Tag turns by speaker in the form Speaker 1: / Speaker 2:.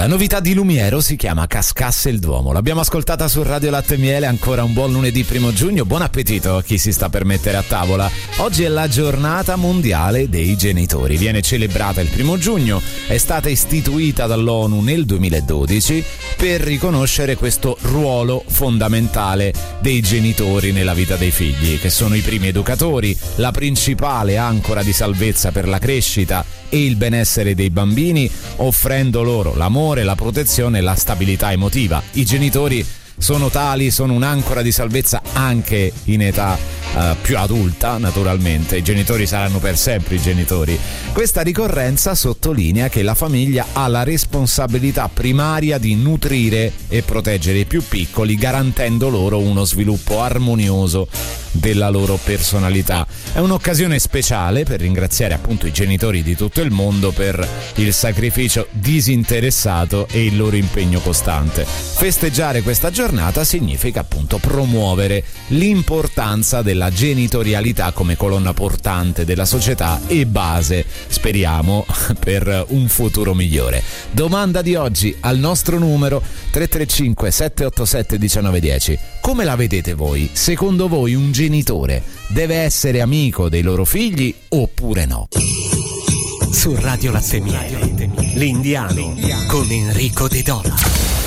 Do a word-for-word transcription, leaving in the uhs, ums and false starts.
Speaker 1: La novità di Lumiero si chiama Cascasse il Duomo. L'abbiamo ascoltata su Radio Latte e Miele. Ancora un buon lunedì primo giugno. Buon appetito a chi si sta per mettere a tavola. Oggi è la giornata mondiale dei genitori. Viene celebrata il primo giugno. È stata istituita dall'ONU nel duemiladodici per riconoscere questo ruolo fondamentale dei genitori nella vita dei figli, che sono i primi educatori, la principale ancora di salvezza per la crescita e il benessere dei bambini, offrendo loro l'amore, la protezione e la stabilità emotiva. I genitori sono tali, sono un'ancora di salvezza anche in età uh, più adulta, naturalmente. I genitori saranno per sempre i genitori. Questa ricorrenza sottolinea che la famiglia ha la responsabilità primaria di nutrire e proteggere i più piccoli, garantendo loro uno sviluppo armonioso della loro personalità. È un'occasione speciale per ringraziare appunto i genitori di tutto il mondo per il sacrificio disinteressato e il loro impegno costante. Festeggiare questa giornata significa appunto promuovere l'importanza della genitorialità come colonna portante della società e base, speriamo, per un futuro migliore. Domanda di oggi al nostro numero tre tre cinque sette otto sette uno nove uno zero. Come la vedete voi? Secondo voi un genitore deve essere amico dei loro figli oppure no?
Speaker 2: Su Radio Latte e Miele, l'Indiano con Enrico De Dona.